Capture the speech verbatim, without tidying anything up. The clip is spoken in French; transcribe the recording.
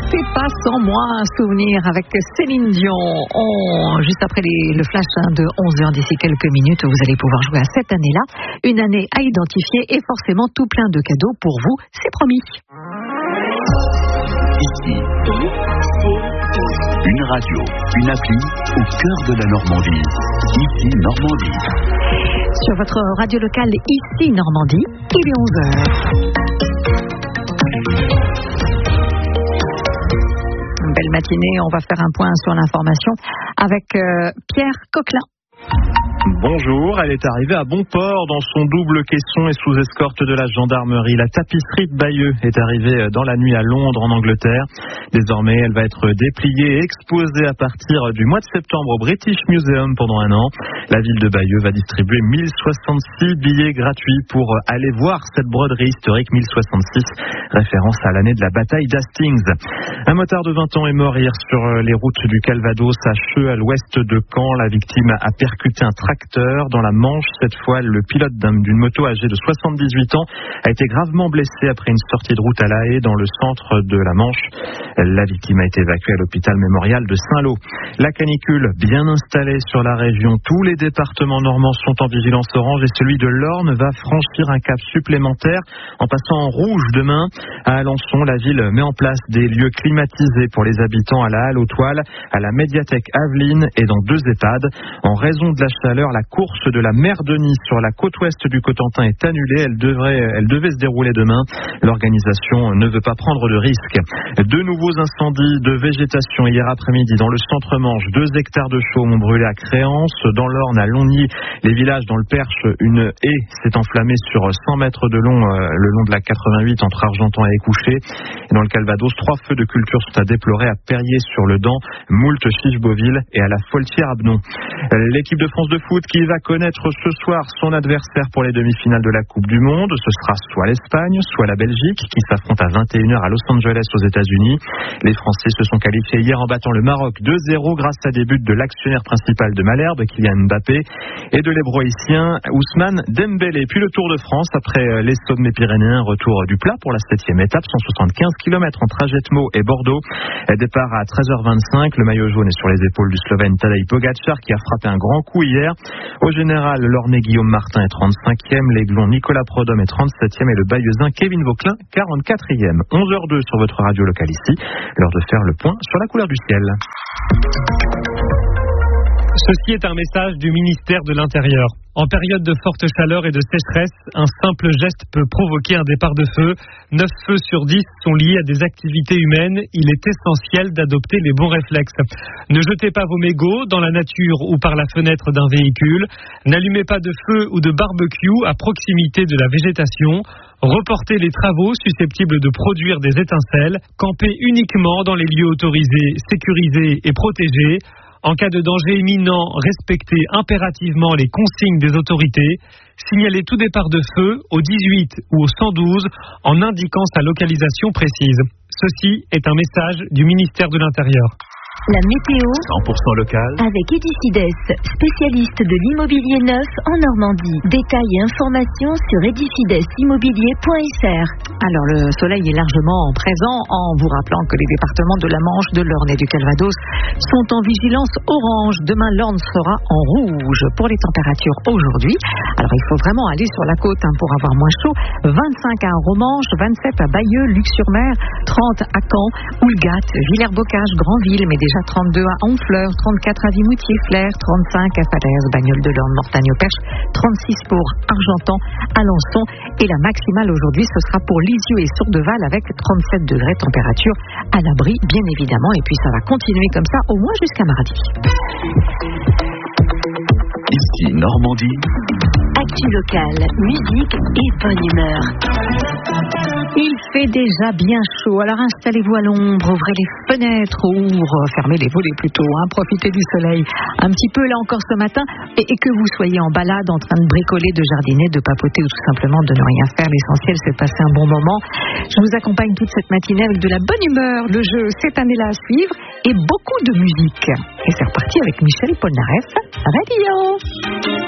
C'est pas sans moi un souvenir avec Céline Dion. On, juste après les, le flash hein, de onze heures, d'ici quelques minutes, vous allez pouvoir jouer à cette année-là. Une année à identifier et forcément tout plein de cadeaux pour vous, c'est promis. Ici, une radio, une appli au cœur de la Normandie. Ici, Normandie. Sur votre radio locale, ici, Normandie, il est onze heures. Belle matinée, on va faire un point sur l'information avec euh, Pierre Coquelin. Bonjour, elle est arrivée à Bonport dans son double caisson et sous escorte de la gendarmerie. La tapisserie de Bayeux est arrivée dans la nuit à Londres en Angleterre. Désormais, elle va être dépliée et exposée à partir du mois de septembre au British Museum pendant un an. La ville de Bayeux va distribuer mille soixante-six billets gratuits pour aller voir cette broderie historique. Mille soixante-six, référence à l'année de la bataille d'Hastings. Un motard de vingt ans est mort hier sur les routes du Calvados à Cheux, à l'ouest de Caen. La victime a percuté un tracteur dans la Manche. Cette fois, le pilote d'une moto âgé de soixante-dix-huit ans a été gravement blessé après une sortie de route à La Haye dans le centre de la Manche. La victime a été évacuée à l'hôpital mémorial de Saint-Lô. La canicule bien installée sur la région. Tous les départements normands sont en vigilance orange et celui de l'Orne va franchir un cap supplémentaire en passant en rouge demain. À Alençon, la ville met en place des lieux climatisés pour les habitants à la Halle aux Toiles, à la médiathèque Aveline et dans deux EHPAD. En raison de la chaleur, la course de la mer de Nice sur la côte ouest du Cotentin est annulée. Elle devrait, elle devait se dérouler demain. L'organisation ne veut pas prendre de risques. Deux nouveaux incendies de végétation hier après-midi dans le centre-Manche. Deux hectares de chaume ont brûlé à Créance. Dans l'Orne, à Longny, les villages dans le Perche, une haie s'est enflammée sur cent mètres de long euh, le long de la quatre-vingt-huit entre Argentan et Écouché. Et dans le Calvados, trois feux de culture sont à déplorer à Perrier-sur-le-Dent, Moult, Chiche-Beauville et à la Foltière-Abnon. L'équipe de France de foot qui va connaître ce soir son adversaire pour les demi-finales de la Coupe du Monde. Ce sera soit l'Espagne, soit la Belgique qui s'affrontent à vingt et une heures à Los Angeles aux États-Unis. Les Français se sont qualifiés hier en battant le Maroc deux zéro grâce à des buts de l'actionnaire principal de Malherbe, Kylian Mbappé, et de l'hébroïcien Ousmane Dembélé. Puis le Tour de France après les sommets pyrénéens, retour du plat pour la septième étape, cent soixante-quinze kilomètres entre Ajetmo et Bordeaux. Départ à treize heures vingt-cinq, le maillot jaune est sur les épaules du Slovène Tadej Pogačar qui a frappé un grand coup hier. Au général, l'Ornais Guillaume Martin est trente-cinquième, l'Aiglon Nicolas Prodhomme est trente-septième et le Bayeuxin Kevin Vauquelin quarante-quatrième. onze heures deux sur votre radio locale ici. L'heure de faire le point sur la couleur du ciel. Ceci est un message du ministère de l'Intérieur. En période de forte chaleur et de sécheresse, un simple geste peut provoquer un départ de feu. neuf feux sur dix sont liés à des activités humaines. Il est essentiel d'adopter les bons réflexes. Ne jetez pas vos mégots dans la nature ou par la fenêtre d'un véhicule. N'allumez pas de feu ou de barbecue à proximité de la végétation. Reportez les travaux susceptibles de produire des étincelles. Campez uniquement dans les lieux autorisés, sécurisés et protégés. En cas de danger imminent, respectez impérativement les consignes des autorités. Signalez tout départ de feu au dix-huit ou au cent douze en indiquant sa localisation précise. Ceci est un message du ministère de l'Intérieur. La météo cent pour cent local avec Edicides, spécialiste de l'immobilier neuf en Normandie. Détails et informations sur edicides immobilier point f r. Alors le soleil est largement présent en vous rappelant que les départements de la Manche, de l'Orne et du Calvados sont en vigilance orange. Demain, l'Orne sera en rouge pour les températures aujourd'hui. Alors il faut vraiment aller sur la côte hein, pour avoir moins chaud. vingt-cinq à Romanche, vingt-sept à Bayeux, Luc-sur-Mer, trente à Caen, Houlgate, Villers-Bocage, Granville, mais déjà trente-deux à Honfleur, trente-quatre à Vimoutier, Flers, trente-cinq à Falaise, Bagnoles de l'Orne, Mortagne au Perche, trente-six pour Argentan, Alençon et la maximale aujourd'hui ce sera pour Lisieux et Sourdeval avec trente-sept degrés température à l'abri bien évidemment et puis ça va continuer comme ça au moins jusqu'à mardi. Ici Normandie. Actu locale, musique et bonne humeur. Il fait déjà bien chaud, alors installez-vous à l'ombre, ouvrez les fenêtres ou fermez les volets plutôt, hein, profitez du soleil un petit peu là encore ce matin et, et que vous soyez en balade en train de bricoler, de jardiner, de papoter ou tout simplement de ne rien faire, l'essentiel c'est de passer un bon moment. Je vous accompagne toute cette matinée avec de la bonne humeur, le jeu cette année-là à suivre et beaucoup de musique. Et c'est reparti avec Michel Polnareff, Radio.